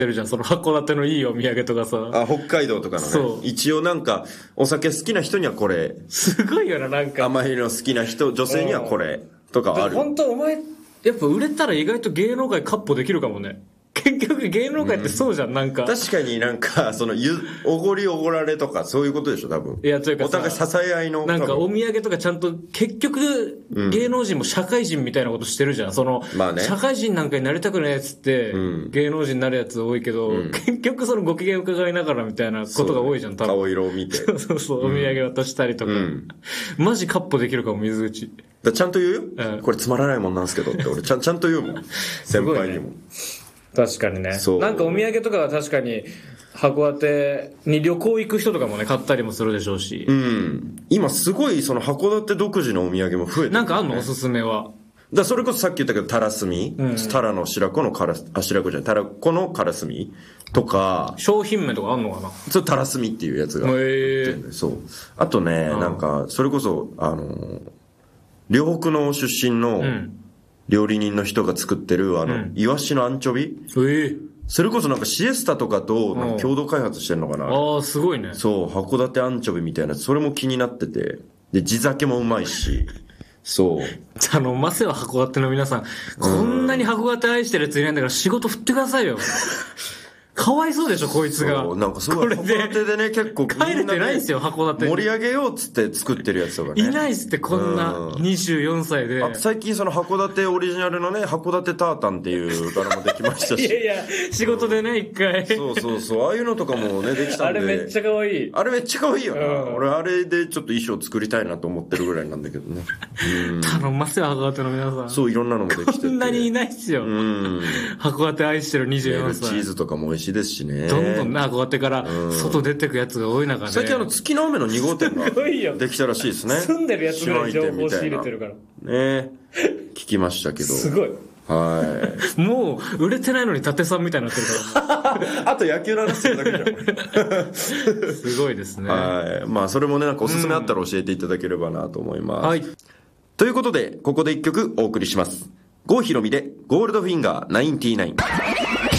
てるじゃん、その函館のいいお土産とかさ。 あ、北海道とかのね。 そう一応なんか、お酒好きな人にはこれ。 すごいよな、なんか。 甘いの好きな人、女性にはこれ。とかある。 本当お前、やっぱ売れたら意外と芸能界カッポできるかもね。結局芸能界ってそうじゃん、なんか。 確かになんか、おごりおごられとか、そういうことでしょ、多分。 いや、というかお互い支え合いの。 なんかお土産とかちゃんと、結局、芸能人も社会人みたいなことしてるじゃん。 まあね、 社会人なんかになりたくないやつって、芸能人になるやつ多いけど、結局そのご機嫌伺いながらみたいなことが多いじゃん、多分。 顔色を見て。 そうそうそう、お土産渡したりとか。マジカッポできるかも、水口。 ちゃんと言うよ。これつまらないもんなんですけどって、俺ちゃんと言うもん。先輩にも。 確かにね。なんかお土産とかは確かに函館に旅行行く人とかもね買ったりもするでしょうし。 今すごいその函館独自のお土産も増えてる、ね。 なんかあんのおすすめは。 それこそさっき言ったけどタラスミ、タラの白子の白子じゃない、タラコのカラスミとか。 商品名とかあんのかな。 それタラスミっていうやつが。そう。あとね、なんかそれこそ両北の出身の、料理人の人が作ってるイワシのアンチョビ、それこそなんかシエスタとかと共同開発してんのかな。 ああ、すごいね。 そう、函館アンチョビみたいな、それも気になってて。で、地酒もうまいし。そう。 頼ませよ、函館の皆さん。こんなに函館愛してるやついないんだから仕事振ってくださいよ。かわいそうでしょ、こいつが。 そう、なんかすごい。函館でね、結構帰れてないんですよ、函館。 盛り上げようっつって作ってるやつとかね。 いないっすって、こんな24歳で。 最近その函館オリジナルのね、函館タータンっていう柄もできましたし。 いやいや、仕事でね、一回。 そう、ああいうのとかもね、できたんで。 あれめっちゃ可愛い。 あれめっちゃ可愛いよな。俺あれでちょっと衣装作りたいなと思ってるぐらいなんだけどね。 頼ますよ、函館の皆さん。 そう、いろんなのもできてて。 こんなにいないっすよ。函館愛してる24歳。 チーズとかも美味しいですしね。 どんどんな、函館から外出てくやつが多い中で。 最近月の梅の2号店ができたらしいですね。 住んでるやつぐらい情報仕入れてるから。 ね、聞きましたけど。 すごい。 はい。 もう売れてないのに伊達さんみたいになってるから。 あと野球の話するだけじゃん。 すごいですね。 はい。まあそれもね、なんかおすすめあったら教えていただければなと思います。 はい。 ということで、ここで一曲お送りします。郷ひろみでゴールドフィンガー99。